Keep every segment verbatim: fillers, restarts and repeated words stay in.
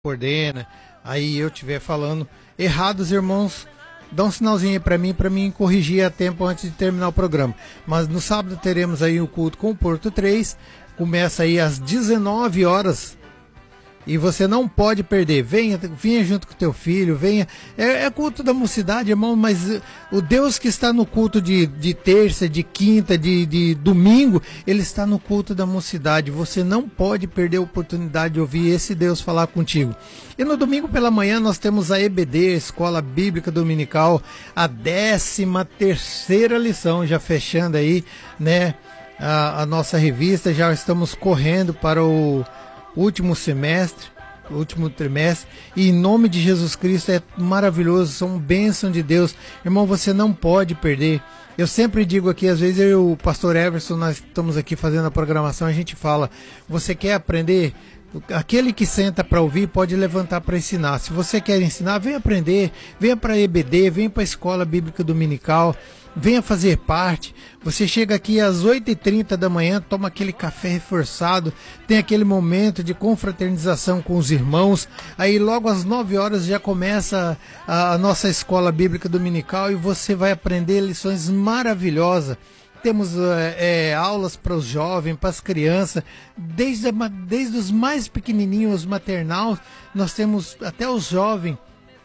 coordena, aí eu estiver falando errado, os irmãos dá um sinalzinho aí para mim, para mim corrigir a tempo antes de terminar o programa. Mas no sábado teremos aí o culto com o Porto três, começa aí às dezenove horas e você não pode perder. Venha, venha junto com o teu filho, venha. É, é culto da mocidade, irmão, mas o Deus que está no culto de, de terça, de quinta, de, de domingo, ele está no culto da mocidade. Você não pode perder a oportunidade de ouvir esse Deus falar contigo. E no domingo pela manhã nós temos a E B D, Escola Bíblica Dominical, a décima terceira lição, já fechando aí, né, a, a nossa revista. Já estamos correndo para o último semestre, último trimestre, e em nome de Jesus Cristo é maravilhoso, são bênção de Deus, irmão, você não pode perder. Eu sempre digo aqui, às vezes eu e o pastor Everson, nós estamos aqui fazendo a programação, a gente fala, você quer aprender? Aquele que senta para ouvir pode levantar para ensinar. Se você quer ensinar, venha aprender, venha para a E B D, venha para a Escola Bíblica Dominical, venha fazer parte. Você chega aqui às oito e trinta da manhã, toma aquele café reforçado, tem aquele momento de confraternização com os irmãos. Aí logo às nove horas já começa a, a nossa Escola Bíblica Dominical e você vai aprender lições maravilhosas. Temos é, é, aulas para os jovens, para as crianças, desde, a, desde os mais pequenininhos, maternal, nós temos até os jovens,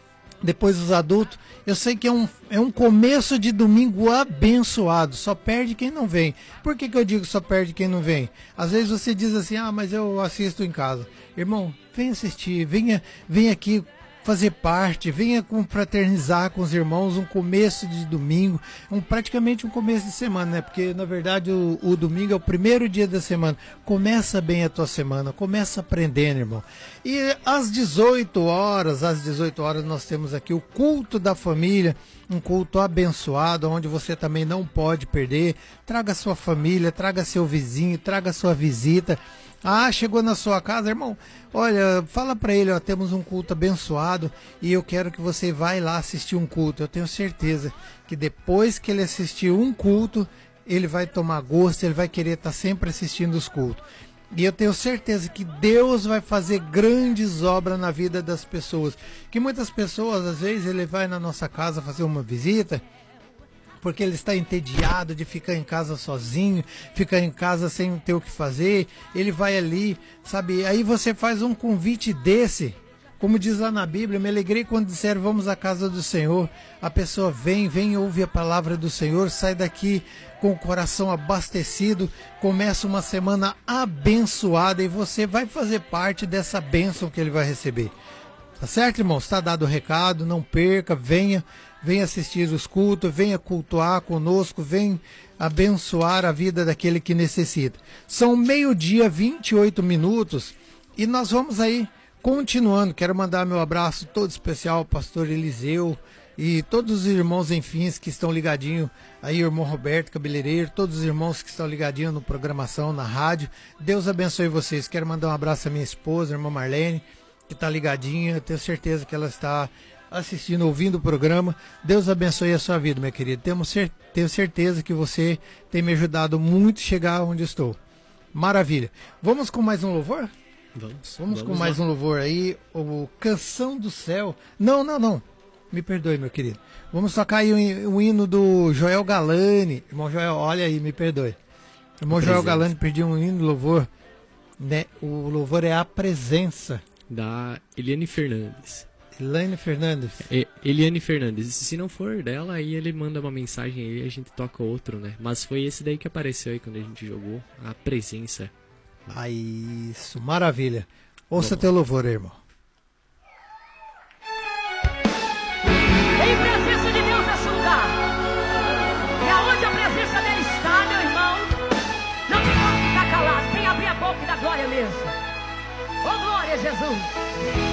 depois os adultos. Eu sei que é um, é um começo de domingo abençoado, só perde quem não vem. Por que, que eu digo só perde quem não vem? Às vezes você diz assim, ah, mas eu assisto em casa. Irmão, venha assistir, venha, venha aqui fazer parte, venha confraternizar com os irmãos, um começo de domingo, um, praticamente um começo de semana, né? Porque na verdade o, o domingo é o primeiro dia da semana. Começa bem a tua semana, começa aprendendo, irmão. E às dezoito horas, às dezoito horas nós temos aqui o culto da família, um culto abençoado, onde você também não pode perder. Traga sua família, traga seu vizinho, traga sua visita. Ah, chegou na sua casa, irmão, olha, fala para ele, ó, temos um culto abençoado e eu quero que você vá lá assistir um culto. Eu tenho certeza que depois que ele assistir um culto, ele vai tomar gosto, ele vai querer estar sempre assistindo os cultos. E eu tenho certeza que Deus vai fazer grandes obras na vida das pessoas. Que muitas pessoas, às vezes, ele vai na nossa casa fazer uma visita porque ele está entediado de ficar em casa sozinho, ficar em casa sem ter o que fazer, ele vai ali, sabe, aí você faz um convite desse, como diz lá na Bíblia, me alegrei quando disseram vamos à casa do Senhor, a pessoa vem, vem ouvir a palavra do Senhor, sai daqui com o coração abastecido, começa uma semana abençoada e você vai fazer parte dessa bênção que ele vai receber. Tá certo, irmão? Está dado o recado, não perca, venha, venha assistir os cultos, venha cultuar conosco, venha abençoar a vida daquele que necessita. São meio-dia, vinte e oito minutos e nós vamos aí continuando. Quero mandar meu abraço todo especial ao pastor Eliseu e todos os irmãos, enfim, que estão ligadinhos aí, irmão Roberto Cabeleireiro, todos os irmãos que estão ligadinhos no programação, na rádio. Deus abençoe vocês. Quero mandar um abraço à minha esposa, a irmã Marlene, que está ligadinha, eu tenho certeza que ela está assistindo, ouvindo o programa. Deus abençoe a sua vida, minha querida. Temos cer- tenho certeza que você tem me ajudado muito a chegar onde estou. Maravilha. Vamos com mais um louvor? Vamos. Vamos, vamos com mais lá. um louvor aí, o Canção do Céu. Não, não, não. Me perdoe, meu querido. Vamos tocar aí o, o hino do Joel Galani. Irmão Joel, olha aí, me perdoe. Irmão Joel Galani pediu um hino do louvor. Né? O louvor é A Presença. Da Eliane Fernandes. Elaine Fernandes. É, Eliane Fernandes. Se não for dela, aí ele manda uma mensagem aí e a gente toca outro, né? Mas foi esse daí que apareceu aí quando a gente jogou. A Presença. Ah, isso, maravilha. Ouça Vamos. teu louvor, irmão. Em presença de Deus nesse lugar. E aonde a presença dele está, meu irmão, não tem como ficar calado. Tem que abrir a boca e dar glória mesmo. Oh, glória a Jesus.